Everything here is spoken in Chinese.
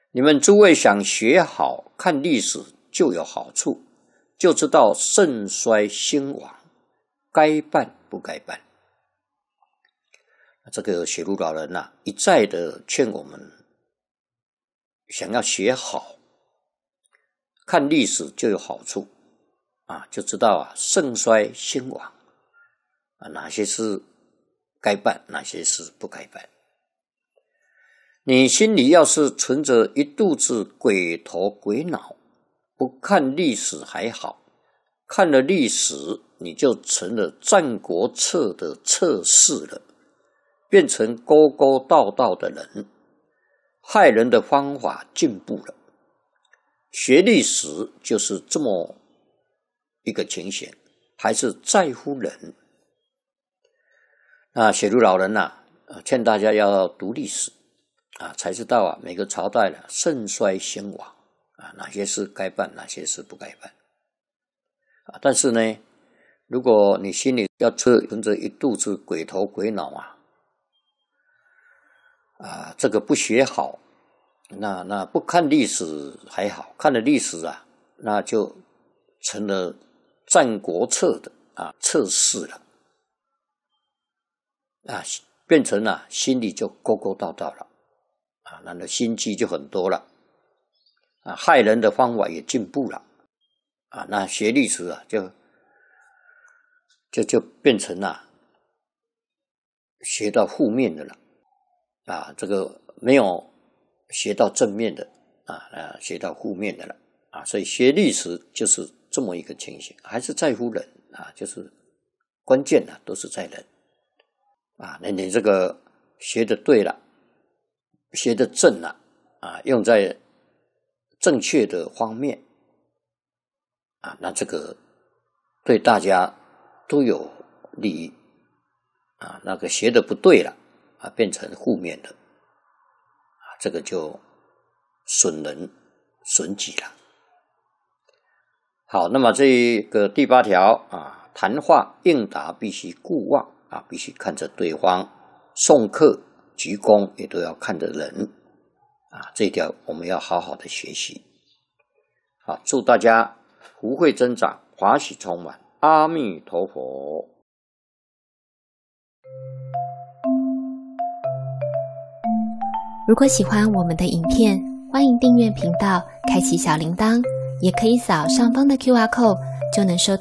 你们诸位想学好，看历史就有好处，就知道盛衰兴亡，该办不该办。这个雪茹老人一再的劝我们，想要学好，看历史就有好处就知道盛衰兴亡哪些是该办，哪些是不该办。你心里要是存着一肚子鬼头鬼脑，不看历史还好，看了历史你就成了战国策的策士了，变成勾勾道道的人，害人的方法进步了。学历史就是这么一个情形，还是在乎人。那雪茹老人劝大家要读历史才知道每个朝代盛衰兴亡哪些是该办，哪些是不该办但是呢，如果你心里要存着一肚子鬼头鬼脑这个不学好，那不看历史还好，看了历史那就成了战国策的策士了变成心里就勾勾道道了那的心机就很多了害人的方法也进步了那学历史就变成学到负面的了这个没有学到正面的学到负面的了所以学历史就是这么一个情形，还是在乎人就是关键都是在人你这个学的对了，学的正了用在正确的方面那这个对大家都有利益那个学的不对了变成负面的这个就损人损己了。好，那么这个第8条谈话应答必须顾望必须看着对方，送客鞠躬也都要看着人这一条我们要好好的学习。好，祝大家福慧增长，法喜充满，阿弥陀佛。 如果喜欢我们的影片，欢迎订阅频道，开启小铃铛，也可以扫上方的 QR code，就能收